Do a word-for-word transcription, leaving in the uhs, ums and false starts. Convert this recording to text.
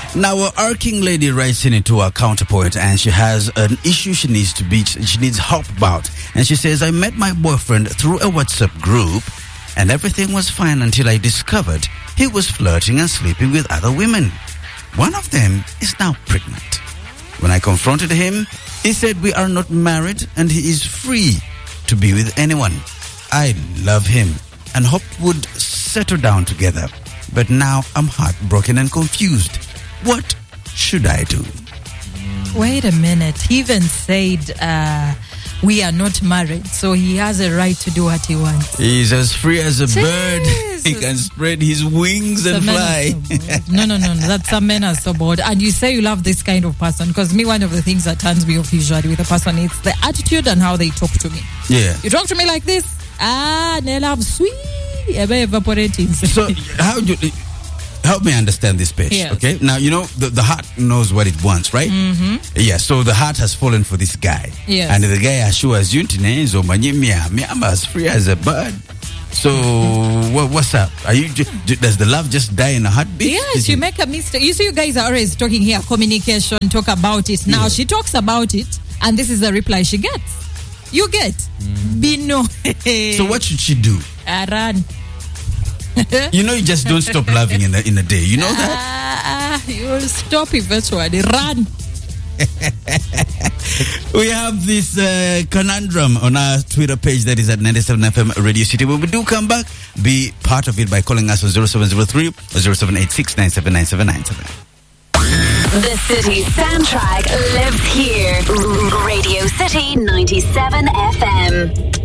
Now, our arcing lady writes in into our counterpoint, and she has an issue she needs to be, she needs help about. And she says, I met my boyfriend through a WhatsApp group, and everything was fine until I discovered he was flirting and sleeping with other women. One of them is now pregnant. When I confronted him, he said we are not married and he is free to be with anyone. I love him and hoped would settle down together. But now I'm heartbroken and confused. What should I do? Wait a minute. He even said uh, we are not married, so he has a right to do what he wants. He's as free as a Jesus. bird. He can spread his wings and Some men fly. are so bored. no, no, no, no. That's some men are so bored. And you say you love this kind of person, because me, one of the things that turns me off usually with a person is the attitude and how they talk to me. Yeah. You talk to me like this, ah, they love sweet, evaporating. So how do you, help me understand this page, Yes. okay? Now, you know, the, the heart knows what it wants, right? Mm-hmm. Yeah, so the heart has fallen for this guy. Yes. And the guy assures you, I'm as free as a bird. So, what, what's up? Are you? Does the love just die in a heartbeat? Yes, Is you it- make a mistake. You see, you guys are always talking here, communication, talk about it. Now Yeah. she talks about it, and this is the reply she gets. You get. Bino. So what should she do? Ah, run. You know, you just don't stop loving in a, in a day. You know that? Ah, you will stop eventually. Run. We have this uh, conundrum on our Twitter page that is at ninety-seven F M Radio City. When we do come back, be part of it by calling us on zero seven zero three or zero seven eight six nine seven nine seven nine seven. The city soundtrack lives here. Radio City ninety-seven F M.